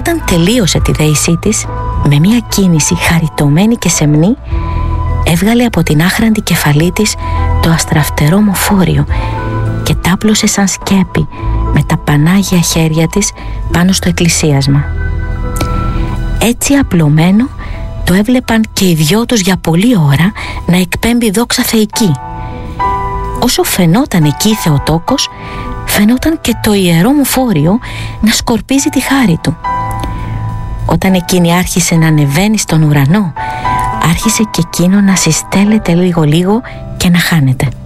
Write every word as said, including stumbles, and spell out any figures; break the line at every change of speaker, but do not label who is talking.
Όταν τελείωσε τη δέησή της, με μια κίνηση χαριτωμένη και σεμνή, έβγαλε από την άχραντη κεφαλή της το αστραφτερό μοφόριο και τάπλωσε σαν σκέπη με τα πανάγια χέρια της πάνω στο εκκλησίασμα. Έτσι απλωμένο το έβλεπαν και οι δυο τους για πολλή ώρα να εκπέμπει δόξα θεϊκή. Όσο φαινόταν εκεί η Θεοτόκος, φαινόταν και το ιερό μοφόριο να σκορπίζει τη χάρη του. Όταν εκείνη άρχισε να ανεβαίνει στον ουρανό, άρχισε και εκείνο να συστέλλεται λίγο-λίγο και να χάνεται.